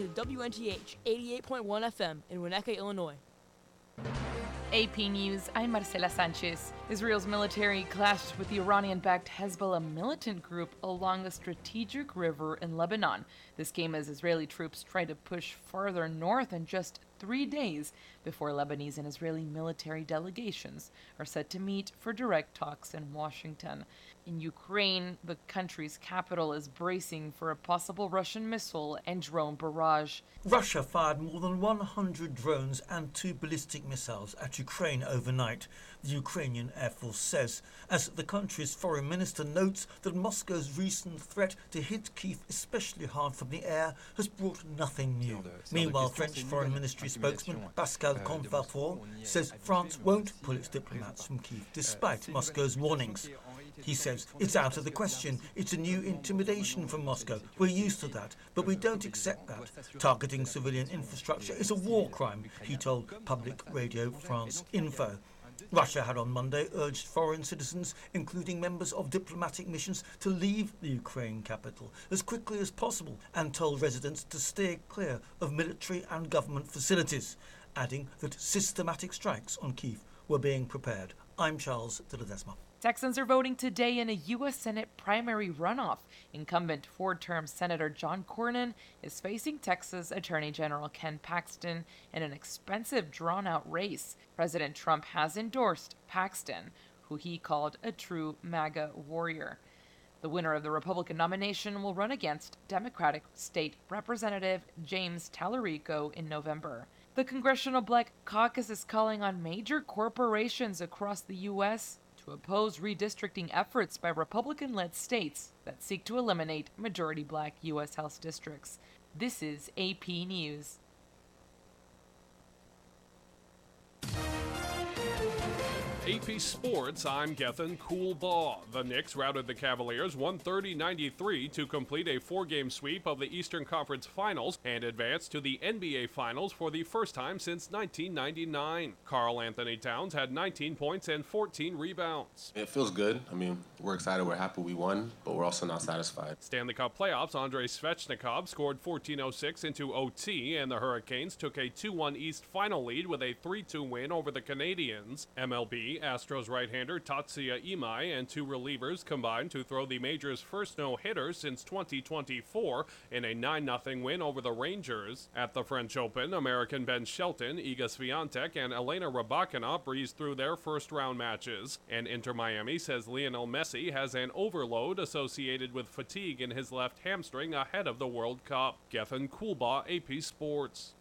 to WNTH 88.1 FM in Winnetka, Illinois. AP News, I'm Marcela Sanchez. Israel's military clashed with the Iranian-backed Hezbollah militant group along a strategic river in Lebanon. This came as Israeli troops try to push farther north in just 3 days before Lebanese and Israeli military delegations are set to meet for direct talks in Washington. In Ukraine, the country's capital is bracing for a possible Russian missile and drone barrage. Russia fired more than 100 drones and 2 ballistic missiles at Ukraine overnight, the Ukrainian Air Force says, as the country's foreign minister notes that Moscow's recent threat to hit Kyiv especially hard from the air has brought nothing new. Meanwhile, French Foreign Ministry spokesman Pascal Confavor says France won't pull its diplomats from Kyiv despite Moscow's warnings. He says it's out of the question. It's a new intimidation from Moscow. We're used to that, but we don't accept that. Targeting civilian infrastructure is a war crime, he told Public Radio France Info. Russia had on Monday urged foreign citizens, including members of diplomatic missions, to leave the Ukraine capital as quickly as possible and told residents to steer clear of military and government facilities, adding that systematic strikes on Kyiv were being prepared. I'm Charles de Ledesma. Texans are voting today in a U.S. Senate primary runoff. Incumbent four-term Senator John Cornyn is facing Texas Attorney General Ken Paxton in an expensive, drawn-out race. President Trump has endorsed Paxton, who he called a true MAGA warrior. The winner of the Republican nomination will run against Democratic State Representative James Tallarico in November. The Congressional Black Caucus is calling on major corporations across the U.S. to oppose redistricting efforts by Republican-led states that seek to eliminate majority black U.S. House districts. This is AP News. AP Sports, I'm Gethin Coolbaugh. The Knicks routed the Cavaliers 130-93 to complete a 4-game sweep of the Eastern Conference Finals and advance to the NBA Finals for the first time since 1999. Karl Anthony Towns had 19 points and 14 rebounds. It feels good. I mean, we're excited, we're happy we won, but we're also not satisfied. Stanley Cup playoffs, Andrei Svechnikov scored 14:06 into OT, and the Hurricanes took a 2-1 East final lead with a 3-2 win over the Canadiens. MLB, Astros right-hander Tatsuya Imai and 2 relievers combined to throw the major's first no-hitter since 2024 in a 9-0 win over the Rangers. At the French Open, American Ben Shelton, Iga Swiatek, and Elena Rybakina breezed through their first-round matches. And Inter Miami says Lionel Messi has an overload associated with fatigue in his left hamstring ahead of the World Cup. Gethin Coolbaugh, AP Sports.